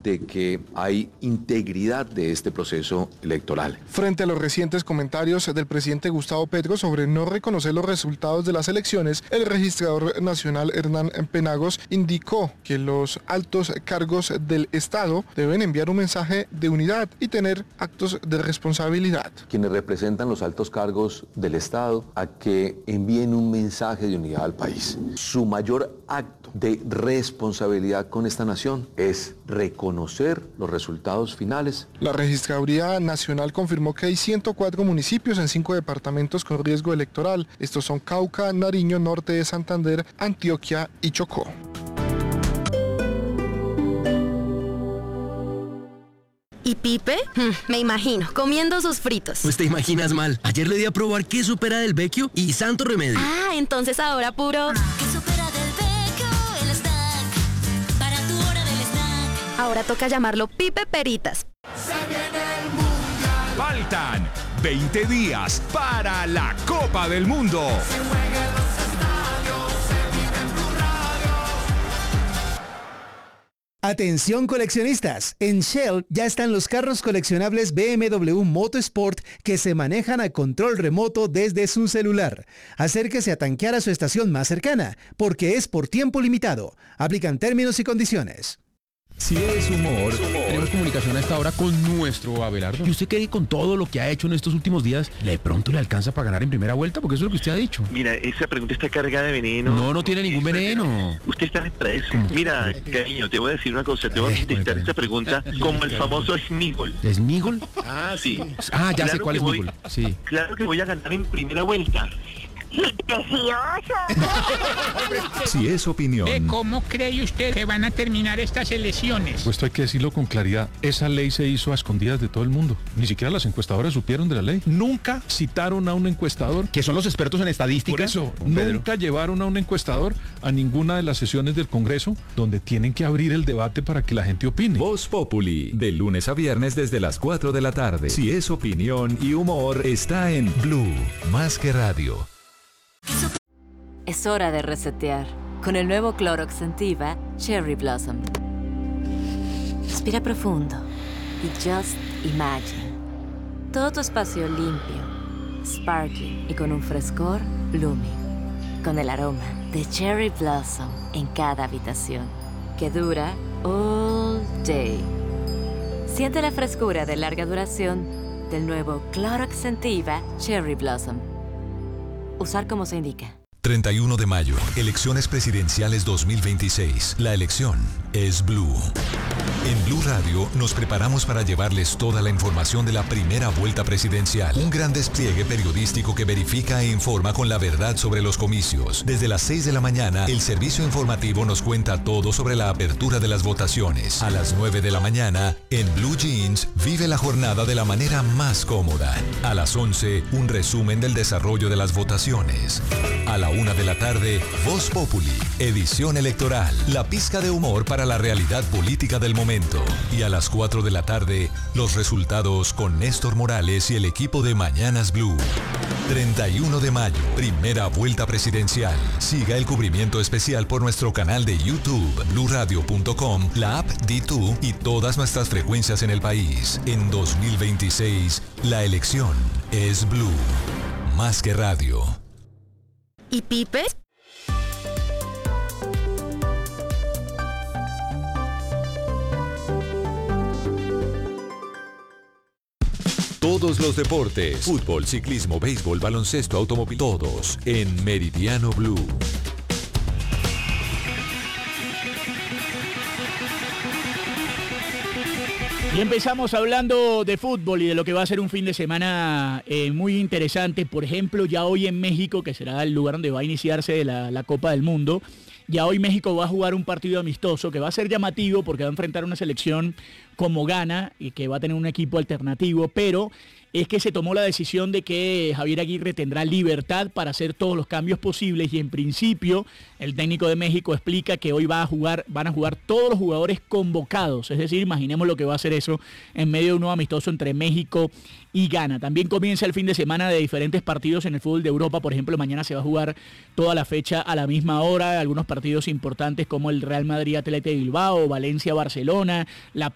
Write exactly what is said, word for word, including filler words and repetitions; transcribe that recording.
de que hay integridad de este proceso electoral. Frente a los recientes comentarios del presidente Gustavo Petro sobre no reconocer los resultados de las elecciones, el registrador nacional Hernán Penagos indicó que los altos cargos del Estado deben enviar un mensaje de unidad y tener actos de responsabilidad. Quienes representan los altos cargos del Estado a que envíen un mensaje de unidad al país. Su mayor acto de responsabilidad con esta nación es reconocer los resultados finales. La Registraduría Nacional confirmó que hay ciento cuatro municipios en cinco departamentos con riesgo electoral. Estos son Cauca, Nariño, Norte de Santander, Antioquia y Chocó. ¿Y Pipe? Hmm, me imagino, comiendo sus fritos. Pues te imaginas mal. Ayer le di a probar queso pera del Vecchio y santo remedio. Ah, entonces ahora puro... Queso pera del Vecchio, el snack. Para tu hora del snack. Ahora toca llamarlo Pipe Peritas. Se viene el mundial. Faltan veinte días para la Copa del Mundo. Se juega en los estadios, se vive en Blue Radio. Atención coleccionistas, en Shell ya están los carros coleccionables B M W Motorsport que se manejan a control remoto desde su celular. Acérquese a tanquear a su estación más cercana, porque es por tiempo limitado. Aplican términos y condiciones. Si es humor, tenemos comunicación a esta hora con nuestro Abelardo. ¿Y usted cree que con todo lo que ha hecho en estos últimos días, de pronto le alcanza para ganar en primera vuelta? Porque eso es lo que usted ha dicho. Mira, esa pregunta está cargada de veneno. No, no tiene ningún veneno. Usted está para eso. Mira, cariño, te voy a decir una cosa. Te voy a contestar esta pregunta como el famoso Smigol. ¿Smigol? Ah, sí. Ah, ya claro sé cuál es Smigol. Sí. Claro que voy a ganar en primera vuelta. Si es opinión. ¿Eh, ¿Cómo cree usted que van a terminar estas elecciones? Pues esto hay que decirlo con claridad. Esa ley se hizo a escondidas de todo el mundo. Ni siquiera las encuestadoras supieron de la ley. Nunca citaron a un encuestador. Que son los expertos en estadística. Por eso, nunca llevaron a un encuestador a ninguna de las sesiones del Congreso donde tienen que abrir el debate para que la gente opine. Voz Populi, de lunes a viernes desde las cuatro de la tarde. Si es opinión y humor, está en Blue, más que radio. Es hora de resetear con el nuevo Clorox Scentiva Cherry Blossom. Respira profundo y just imagine. Todo tu espacio limpio, sparkling y con un frescor blooming. Con el aroma de Cherry Blossom en cada habitación, que dura all day. Siente la frescura de larga duración del nuevo Clorox Scentiva Cherry Blossom. Usar como se indica. treinta y uno de mayo, elecciones presidenciales dos mil veintiséis. La elección es Blue. En Blue Radio nos preparamos para llevarles toda la información de la primera vuelta presidencial. Un gran despliegue periodístico que verifica e informa con la verdad sobre los comicios. Desde las seis de la mañana, el servicio informativo nos cuenta todo sobre la apertura de las votaciones. A las nueve de la mañana, en Blue Jeans, vive la jornada de la manera más cómoda. A las once, un resumen del desarrollo de las votaciones. A la una de la tarde, Voz Populi, edición electoral. La pizca de humor para la realidad política del momento. Y a las cuatro de la tarde, los resultados con Néstor Morales y el equipo de Mañanas Blue. treinta y uno de mayo, primera vuelta presidencial. Siga el cubrimiento especial por nuestro canal de YouTube, blue radio punto com, la app D dos y todas nuestras frecuencias en el país. En dos mil veintiséis, la elección es Blue. Más que radio. ¿Y Pipe? Todos los deportes, fútbol, ciclismo, béisbol, baloncesto, automóvil, todos en Meridiano Blue. Y empezamos hablando de fútbol y de lo que va a ser un fin de semana eh, muy interesante. Por ejemplo, ya hoy en México, que será el lugar donde va a iniciarse la, la Copa del Mundo, ya hoy México va a jugar un partido amistoso que va a ser llamativo porque va a enfrentar una selección como Ghana y que va a tener un equipo alternativo, pero es que se tomó la decisión de que Javier Aguirre tendrá libertad para hacer todos los cambios posibles y en principio el técnico de México explica que hoy va a jugar, van a jugar todos los jugadores convocados, es decir, imaginemos lo que va a hacer eso en medio de un nuevo amistoso entre México y Ghana. También comienza el fin de semana de diferentes partidos en el fútbol de Europa, por ejemplo, mañana se va a jugar toda la fecha a la misma hora, algunos partidos importantes como el Real Madrid Athletic de Bilbao, Valencia Barcelona, la